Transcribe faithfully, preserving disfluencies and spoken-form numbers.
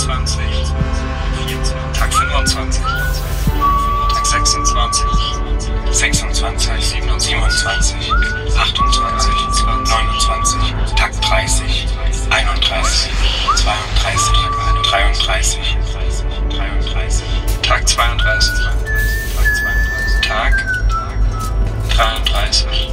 vierundzwanzig, Tag fünfundzwanzig, Tag sechsundzwanzig, sechsundzwanzig, siebenundzwanzig, achtundzwanzig, neunundzwanzig, Tag dreißig, einunddreißig, zweiunddreißig, dreiunddreißig, Tag zweiunddreißig, Tag dreiunddreißig.